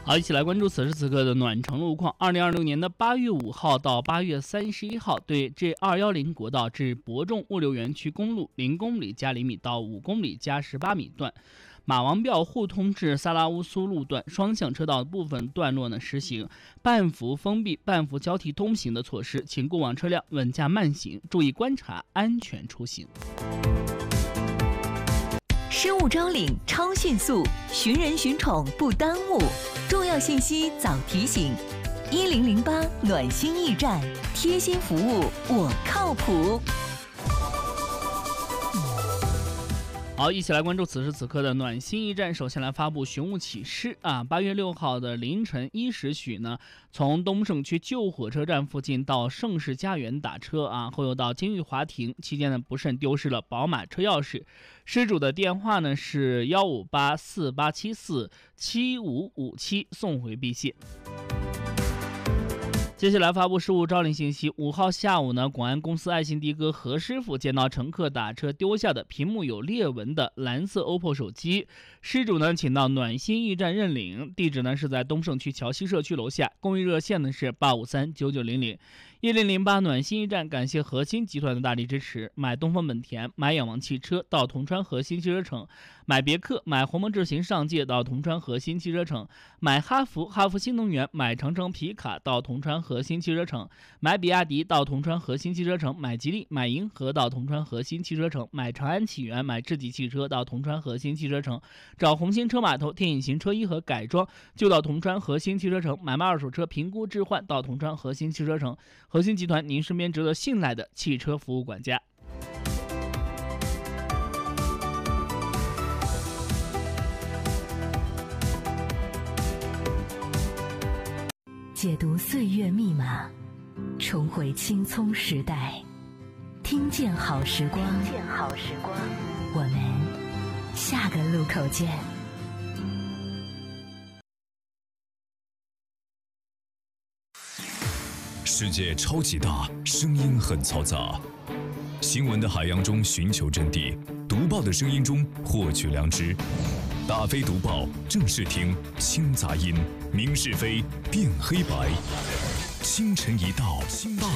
好，一起来关注此时此刻的暖城路况。2026年的8月5号到8月31号，对 G210 国道至博众物流园区公路0公里加厘米到5公里加18米段，马王庙互通至萨拉乌苏路段双向车道的部分段落实行半幅封闭、半幅交替通行的措施，请过往车辆稳驾慢行，注意观察，安全出行。 失物招领超迅速，寻人寻宠不耽误，重要信息早提醒。1008暖心驿站，贴心服务我靠谱。 好，一起来关注此时此刻的暖心驿站。首先来发布寻物启事8月6号的凌晨1时许呢，从东胜区旧火车站附近到盛世家园打车后又到金玉华庭，期间呢不慎丢失了宝马车钥匙，失主的电话呢是15848747557，送回毕谢。接下来发布失物招领信息。5号下午呢，广安公司爱信的哥何师傅见到乘客打车丢下的屏幕有裂纹的蓝色 OPPO 手机，失主呢请到暖心驿站认领，地址呢是在东胜区桥西社区楼下，公益热线呢是8539900。1008暖心驿站感谢核心集团的大力支持，买东风本田、买仰望汽车到铜川核心汽车城，买别克、买鸿蒙智行上界到铜川核心汽车城，买哈弗、哈弗新能源、买长城皮卡到铜川核心汽车城，买比亚迪到铜川核心汽车城，买吉利、买银河到铜川核心汽车城，买长安启源、买智己汽车到铜川核心汽车城，找红星车码头天隐行车衣和改装就到铜川核心汽车城，买卖二手车评估置换到铜川核心汽车城。核心集团，您身边值得信赖的汽车服务管家。 解读岁月密码，重回青葱时代，听见好时光，我们下个路口见。 世界超级大，声音很嘈杂。新闻的海洋中寻求真谛，读报的声音中获取良知。大飞读报，正视听，清杂音，明是非，辨黑白。清晨一到，